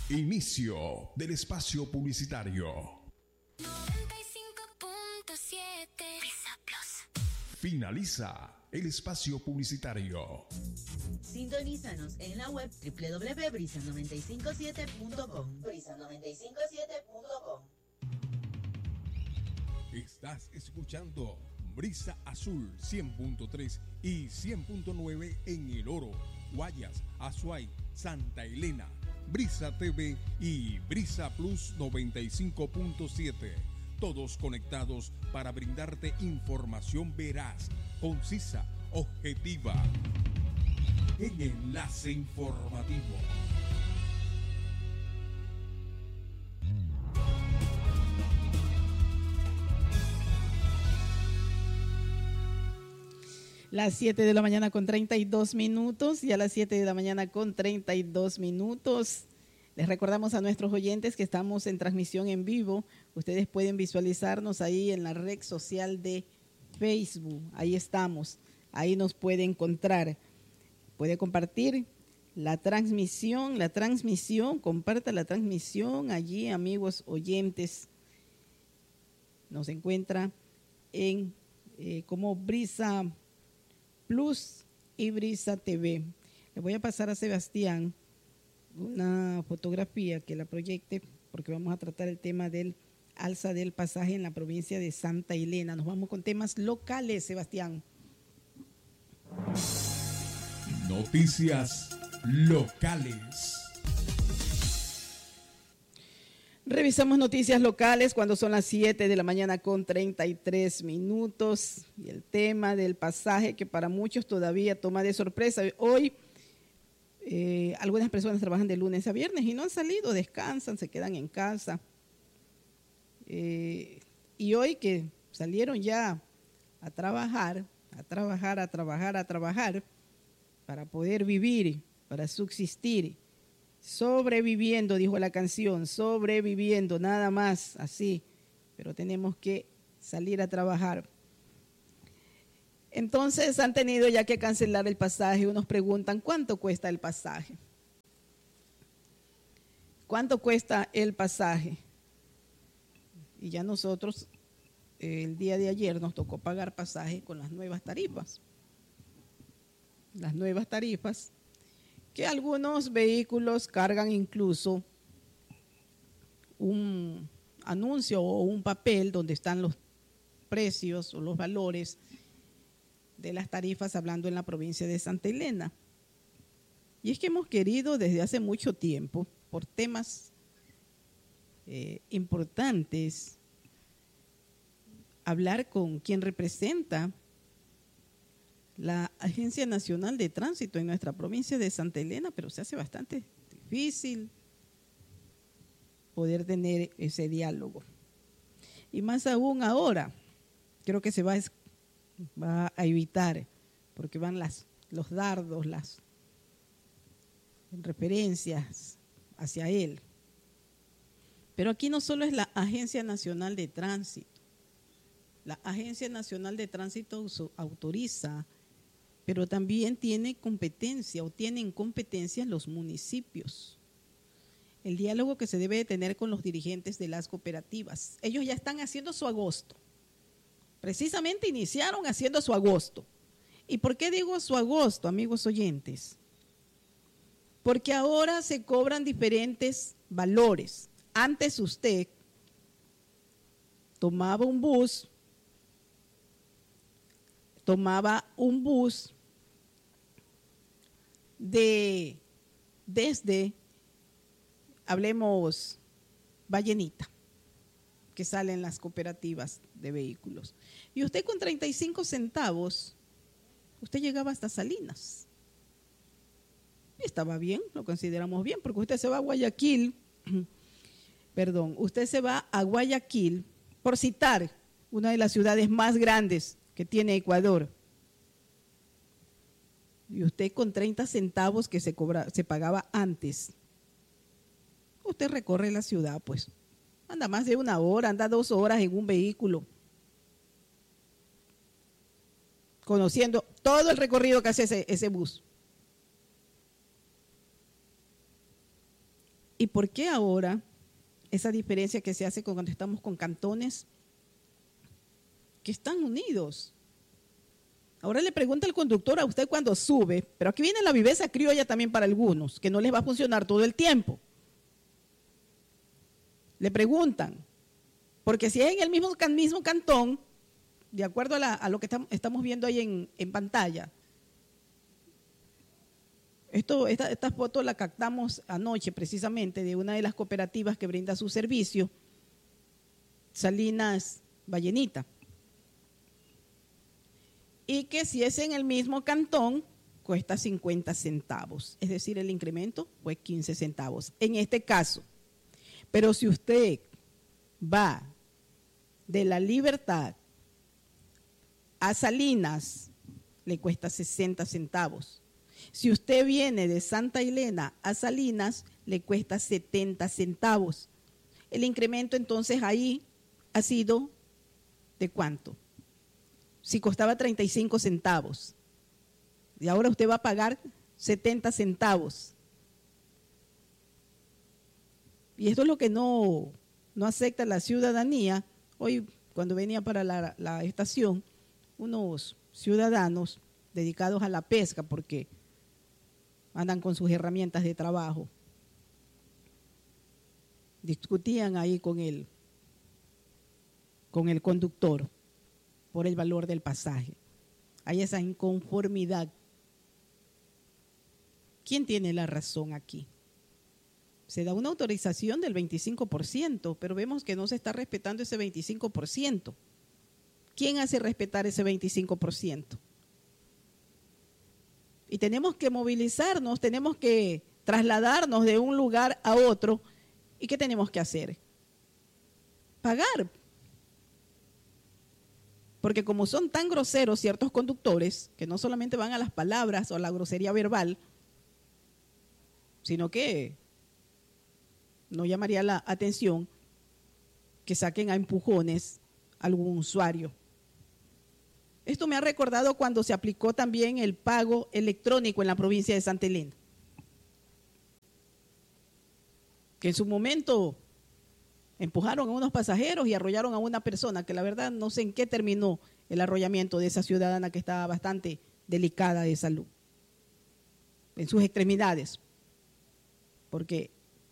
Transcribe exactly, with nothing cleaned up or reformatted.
Inicio del espacio publicitario. noventa y cinco punto siete Brisa Plus. Finaliza el espacio publicitario. Sintonízanos en la web doble u doble u doble u punto brisa noventa y cinco siete punto com. brisa noventa y cinco siete punto com. Estás escuchando Brisa Azul cien punto tres y cien punto nueve en El Oro, Guayas, Azuay, Santa Elena, Brisa T V y Brisa Plus noventa y cinco punto siete. Todos conectados para brindarte información veraz, concisa, objetiva. En Enlace Informativo. Las siete de la mañana con treinta y dos minutos y a las siete de la mañana con treinta y dos minutos. Les recordamos a nuestros oyentes que estamos en transmisión en vivo. Ustedes pueden visualizarnos ahí en la red social de Facebook. Ahí estamos. Ahí nos puede encontrar. Puede compartir la transmisión, la transmisión, comparta la transmisión allí, amigos oyentes. Nos encuentra en eh, como Brisa Plus y Brisa T V. Le voy a pasar a Sebastián una fotografía que la proyecte porque vamos a tratar el tema del alza del pasaje en la provincia de Santa Elena. Nos vamos con temas locales, Sebastián. Noticias locales. Revisamos noticias locales cuando son las siete de la mañana con treinta y tres minutos. Y el tema del pasaje que para muchos todavía toma de sorpresa. Hoy eh, algunas personas trabajan de lunes a viernes y no han salido, descansan, se quedan en casa. Eh, y hoy que salieron ya a trabajar, a trabajar, a trabajar, a trabajar, para poder vivir, para subsistir. Sobreviviendo, dijo la canción, sobreviviendo, nada más, así. Pero tenemos que salir a trabajar. Entonces han tenido ya que cancelar el pasaje. Unos preguntan, ¿cuánto cuesta el pasaje? ¿Cuánto cuesta el pasaje? Y ya nosotros, el día de ayer, nos tocó pagar pasaje con las nuevas tarifas. Las nuevas tarifas. Que algunos vehículos cargan incluso un anuncio o un papel donde están los precios o los valores de las tarifas hablando en la provincia de Santa Elena. Y es que hemos querido desde hace mucho tiempo, por temas eh, importantes, hablar con quien representa la Agencia Nacional de Tránsito en nuestra provincia de Santa Elena, pero se hace bastante difícil poder tener ese diálogo. Y más aún ahora, creo que se va a, va a evitar, porque van las, los dardos, las referencias hacia él. Pero aquí no solo es la Agencia Nacional de Tránsito, la Agencia Nacional de Tránsito autoriza, pero también tiene competencia o tienen competencias los municipios. El diálogo que se debe de tener con los dirigentes de las cooperativas. Ellos ya están haciendo su agosto. Precisamente iniciaron haciendo su agosto. ¿Y por qué digo su agosto, amigos oyentes? Porque ahora se cobran diferentes valores. Antes usted tomaba un bus, tomaba un bus de desde, hablemos, Vallenita, que salen las cooperativas de vehículos. Y usted con treinta y cinco centavos, usted llegaba hasta Salinas. Y estaba bien, lo consideramos bien, porque usted se va a Guayaquil, perdón, usted se va a Guayaquil, por citar una de las ciudades más grandes que tiene Ecuador. Y usted con treinta centavos que se cobra, se pagaba antes, usted recorre la ciudad, pues, anda más de una hora, anda dos horas en un vehículo, conociendo todo el recorrido que hace ese, ese bus. ¿Y por qué ahora esa diferencia que se hace cuando estamos con cantones que están unidos? Ahora le pregunta el conductor a usted cuando sube, pero aquí viene la viveza criolla también para algunos, que no les va a funcionar todo el tiempo. Le preguntan, porque si es en el mismo, mismo cantón, de acuerdo a, la, a lo que tam, estamos viendo ahí en, en pantalla, esto, esta, esta foto la captamos anoche precisamente de una de las cooperativas que brinda su servicio, Salinas Vallenita. Y que si es en el mismo cantón, cuesta cincuenta centavos. Es decir, el incremento fue quince centavos. En este caso, pero si usted va de La Libertad a Salinas, le cuesta sesenta centavos. Si usted viene de Santa Elena a Salinas, le cuesta setenta centavos. El incremento entonces ahí ha sido ¿de cuánto? Si costaba treinta y cinco centavos y ahora usted va a pagar setenta centavos. Y esto es lo que no, no acepta la ciudadanía. Hoy, cuando venía para la, la estación, unos ciudadanos dedicados a la pesca, porque andan con sus herramientas de trabajo, discutían ahí con el, con el conductor por el valor del pasaje. Hay esa inconformidad. ¿Quién tiene la razón aquí? Se da una autorización del veinticinco por ciento, pero vemos que no se está respetando ese veinticinco por ciento. ¿Quién hace respetar ese veinticinco por ciento? Y tenemos que movilizarnos, tenemos que trasladarnos de un lugar a otro. ¿Y qué tenemos que hacer? Pagar. Porque como son tan groseros ciertos conductores, que no solamente van a las palabras o a la grosería verbal, sino que no llamaría la atención que saquen a empujones a algún usuario. Esto me ha recordado cuando se aplicó también el pago electrónico en la provincia de Santa Elena, que en su momento empujaron a unos pasajeros y arrollaron a una persona, que la verdad no sé en qué terminó el arrollamiento de esa ciudadana que estaba bastante delicada de salud, en sus extremidades, porque